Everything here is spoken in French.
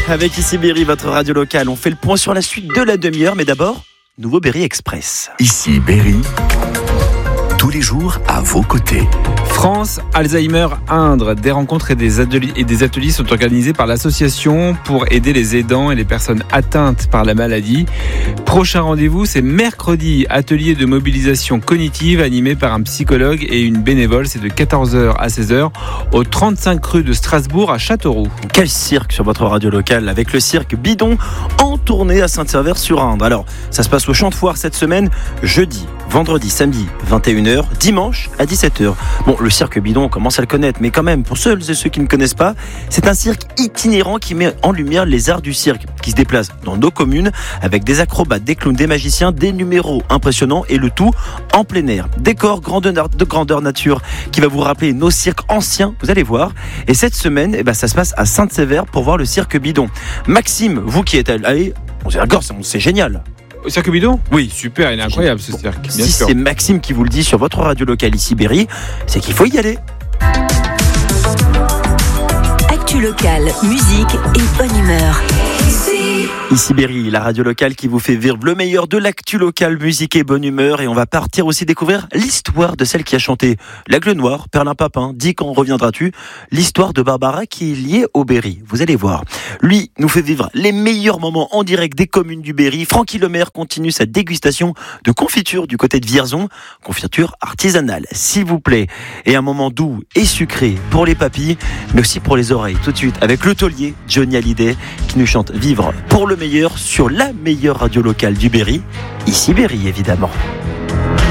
avec ici Berry, votre radio locale. On fait le point sur la suite de la demi-heure, mais d'abord, nouveau Berry Express. Ici Berry, tous les jours à vos côtés. France Alzheimer Indre, des rencontres et des ateliers sont organisés par l'association pour aider les aidants et les personnes atteintes par la maladie. Prochain rendez-vous, c'est mercredi, atelier de mobilisation cognitive animé par un psychologue et une bénévole. C'est de 14h à 16h au 35 rue de Strasbourg à Châteauroux. Quel cirque sur votre radio locale avec le cirque Bidon en tournée à Saint-Sever-sur-Indre. Alors, ça se passe au Champ de Foire cette semaine, jeudi, vendredi, samedi, 21h, dimanche à 17h. Bon, le cirque Bidon, on commence à le connaître, mais quand même, pour ceux et ceux qui ne connaissent pas, c'est un cirque itinérant qui met en lumière les arts du cirque, qui se déplace dans nos communes avec des acrobates, des clowns, des magiciens, des numéros impressionnants et le tout en plein air. Décor de grandeur nature qui va vous rappeler nos cirques anciens, vous allez voir. Et cette semaine, ça se passe à Saint-Sever pour voir le cirque Bidon. Maxime, vous qui êtes allé, c'est génial. Au cirque Bidon ? Oui, super, il est incroyable ce cirque. Bien si sûr. C'est Maxime qui vous le dit sur votre radio locale ici Berry, c'est qu'il faut y aller. Actu locale, musique et bonne humeur. Ici Berry, la radio locale qui vous fait vivre le meilleur de l'actu locale, musique et bonne humeur. Et on va partir aussi découvrir l'histoire de celle qui a chanté L'Aigle Noir, Perlin Papin, Dis quand reviendras-tu, l'histoire de Barbara qui est liée au Berry. Vous allez voir. Lui nous fait vivre les meilleurs moments en direct des communes du Berry. Francky Lemaire continue sa dégustation de confiture du côté de Vierzon, confiture artisanale, s'il vous plaît. Et un moment doux et sucré pour les papilles, mais aussi pour les oreilles. Tout de suite avec le taulier Johnny Hallyday qui nous chante Vivre pour le meilleur sur la meilleure radio locale du Berry, ici Berry évidemment.